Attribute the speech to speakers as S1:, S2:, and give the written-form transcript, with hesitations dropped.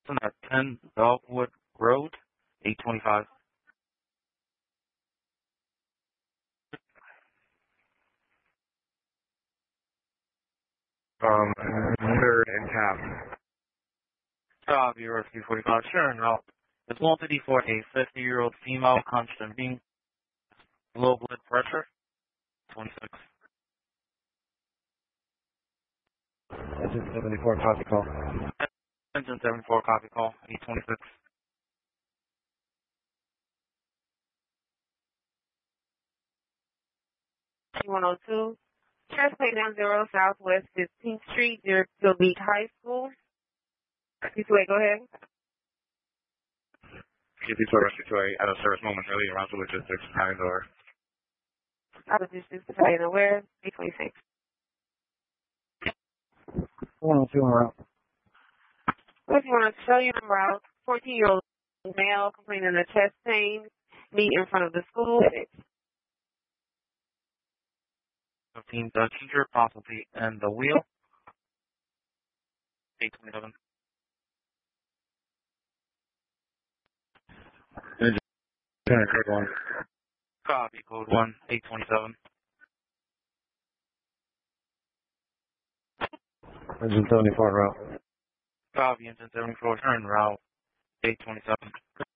S1: at 10 Dogwood Road, 825.
S2: Third and Taft.
S1: Copy, Rescue 45, sure, and route. It's wanted for a 50-year-old female constant being low blood pressure, 26.
S2: Engine 74, copy call.
S1: Engine 74, copy call, 826.
S3: T102, Translate 90 Southwest 15th Street, near Beach High School. Rescue, go ahead.
S2: Rescue out of service momentarily around the logistics, behind the door.
S3: Out of distance, deciding where, 826.
S2: 102 en route.
S3: If you want to show your number out, 14-year-old male complaining of chest pain, meet in front of the school.
S1: 15, the teacher possibly and the wheel, 827.
S2: Engine code 1.
S1: Copy, code 1, 827.
S2: Engine 74 en route.
S1: Copy, engine 74, turn route, 827.